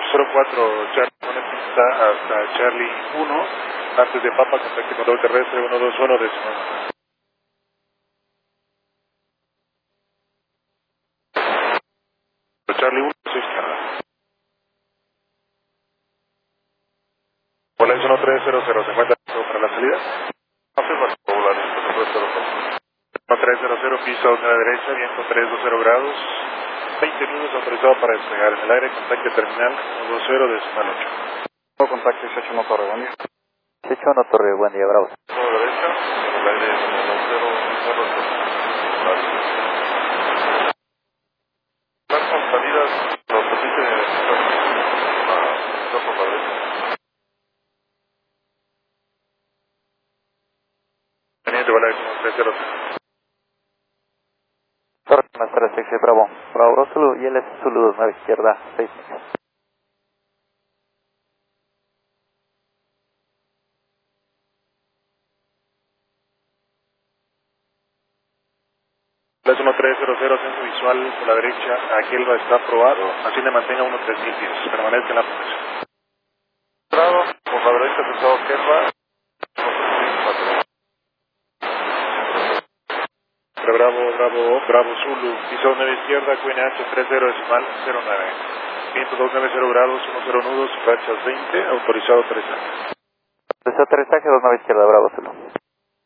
04 Charlie, pone pista hasta Charlie 1, antes de Papa, contacte control terrestre 121 decimal. Charlie 1, a su izquierda. Polen 1300, ¿se encuentra para la salida? Afirma, Polen 1300, pista a la derecha, viento 320 grados, 20 minutos autorizado para despegar en el aire, contacte terminal 120 decimal 8. Contacto 18 Torre, buen día. 18 Torre, buen día, bravo. Todo derecha, en el aire 120, las salidas nos permite por la derecha. Teniente Balay 30. Torre, nuestra sección Bravo. Bravo, Zulu, y él es Zulu 29, izquierda, 6. Es 1300, centro visual por la derecha, Aquelva está aprobado, así le mantenga 13000 pies, permanezca en la posición. Bravo, por la derecha, pesado Aquelva, Bravo Zulu, piso 9 izquierda, QNH 30 decimal 09. Viento 290 grados, 10 nudos, rachas 20, autorizado 3 años. Aterrizaje 29 izquierda, bravo, Zulu.